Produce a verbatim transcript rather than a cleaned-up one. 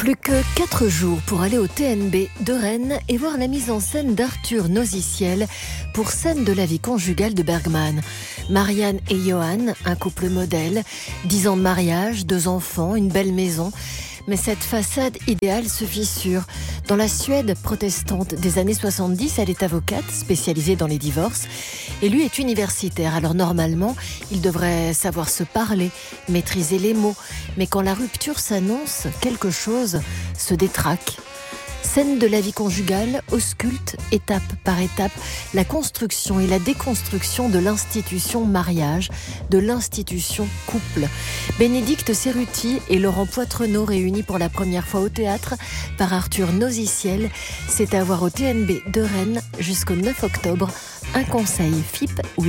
Plus que quatre jours pour aller au T N B de Rennes et voir la mise en scène d'Arthur Nosiciel pour Scène de la vie conjugale de Bergman. Marianne et Johan, un couple modèle, dix ans de mariage, deux enfants, une belle maison. Mais cette façade idéale se fissure. Dans la Suède protestante des années soixante-dix, elle est avocate spécialisée dans les divorces et lui est universitaire. Alors normalement, il devrait savoir se parler, maîtriser les mots. Mais quand la rupture s'annonce, quelque chose se détraque. Scène de la vie conjugale ausculte, étape par étape, la construction et la déconstruction de l'institution mariage, de l'institution couple. Bénédicte Cerruti et Laurent Poitrenaud réunis pour la première fois au théâtre par Arthur Nosiciel. C'est à voir au T N B de Rennes jusqu'au neuf octobre. Un conseil F I P